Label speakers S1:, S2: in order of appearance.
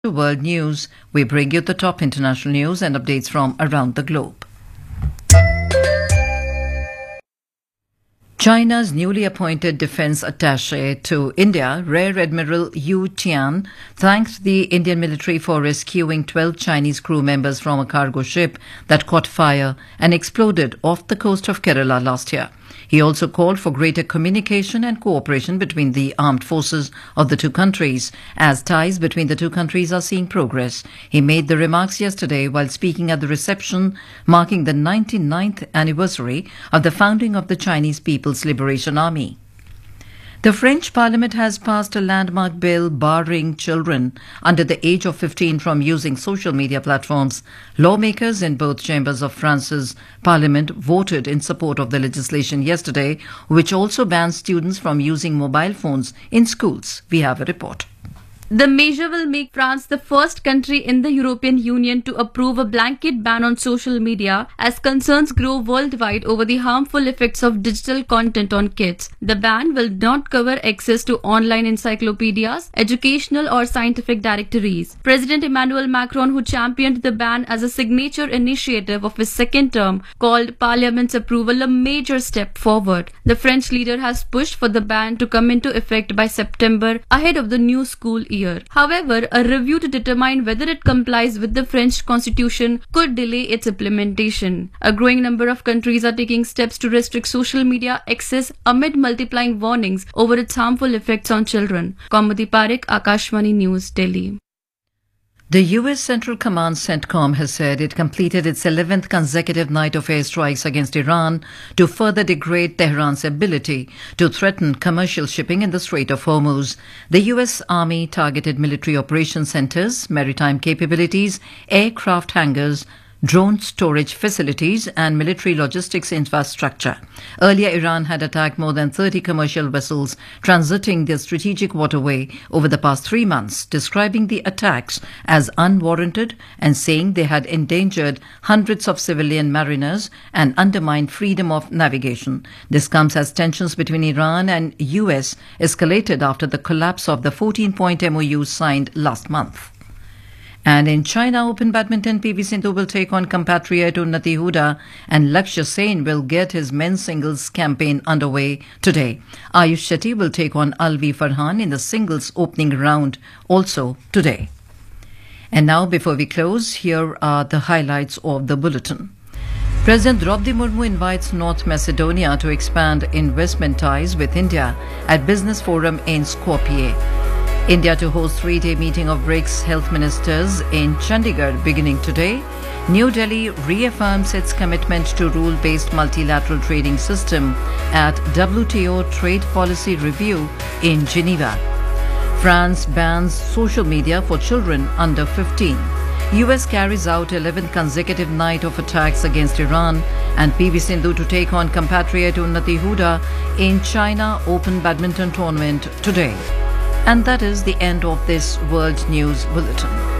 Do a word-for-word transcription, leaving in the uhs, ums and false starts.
S1: To World News, we bring you the top international news and updates from around the globe. China's newly appointed defense attaché to India, Rear Admiral Yu Tian, thanked the Indian military for rescuing twelve Chinese crew members from a cargo ship that caught fire and exploded off the coast of Kerala last year. He also called for greater communication and cooperation between the armed forces of the two countries, as ties between the two countries are seeing progress. He made the remarks yesterday while speaking at the reception marking the ninety-ninth anniversary of the founding of the Chinese People's Liberation Army. The French Parliament has passed a landmark bill barring children under the age of fifteen from using social media platforms. Lawmakers in both chambers of France's Parliament voted in support of the legislation yesterday, which also bans students from using mobile phones in schools. We have a report.
S2: The measure will make France the first country in the European Union to approve a blanket ban on social media as concerns grow worldwide over the harmful effects of digital content on kids. The ban will not cover access to online encyclopedias, educational or scientific directories. President Emmanuel Macron, who championed the ban as a signature initiative of his second term, called Parliament's approval a major step forward. The French leader has pushed for the ban to come into effect by September ahead of the new school year. However, a review to determine whether it complies with the French constitution could delay its implementation. A growing number of countries are taking steps to restrict social media access amid multiplying warnings over its harmful effects on children. Kaumudi Parekh, Akashvani News, Delhi.
S1: The U S Central Command CENTCOM has said it completed its eleventh consecutive night of airstrikes against Iran to further degrade Tehran's ability to threaten commercial shipping in the Strait of Hormuz. The U S Army targeted military operation centers, maritime capabilities, aircraft hangars, drone storage facilities and military logistics infrastructure. Earlier, Iran had attacked more than thirty commercial vessels transiting the strategic waterway over the past three months, describing the attacks as unwarranted and saying they had endangered hundreds of civilian mariners and undermined freedom of navigation. This comes as tensions between Iran and U S escalated after the collapse of the fourteen-point M O U signed last month. And in China Open Badminton, P V Sindhu will take on compatriot Unnati Hooda and Lakshya Sen will get his men's singles campaign underway today. Ayush Shetty will take on Alvi Farhan in the singles opening round also today. And now, before we close, here are the highlights of the bulletin. President Draupadi Murmu invites North Macedonia to expand investment ties with India at Business Forum in Skopje. India to host three-day meeting of BRICS health ministers in Chandigarh beginning today. New Delhi reaffirms its commitment to rule-based multilateral trading system at W T O Trade Policy Review in Geneva. France bans social media for children under fifteen. U S carries out eleventh consecutive night of attacks against Iran and P V Sindhu to take on compatriot Unnati Hooda in China Open Badminton Tournament today. And that is the end of this World News Bulletin.